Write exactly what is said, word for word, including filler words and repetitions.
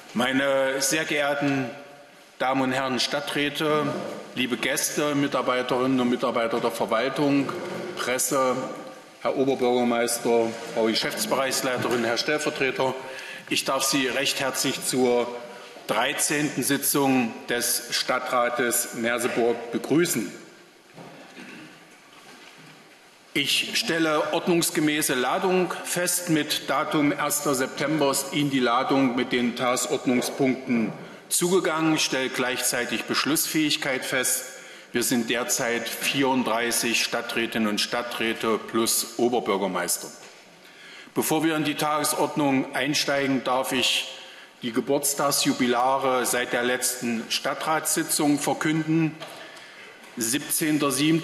Meine sehr geehrten Damen und Herren Stadträte, liebe Gäste, Mitarbeiterinnen und Mitarbeiter der Verwaltung, Presse, Herr Oberbürgermeister, Frau Geschäftsbereichsleiterin, Herr Stellvertreter, ich darf Sie recht herzlich zur dreizehnten Sitzung des Stadtrates Merseburg begrüßen. Ich stelle ordnungsgemäße Ladung fest. Mit Datum erster September ist Ihnen die Ladung mit den Tagesordnungspunkten zugegangen. Ich stelle gleichzeitig Beschlussfähigkeit fest. Wir sind derzeit vierunddreißig Stadträtinnen und Stadträte plus Oberbürgermeister. Bevor wir in die Tagesordnung einsteigen, darf ich die Geburtstagsjubilare seit der letzten Stadtratssitzung verkünden. siebzehnter siebter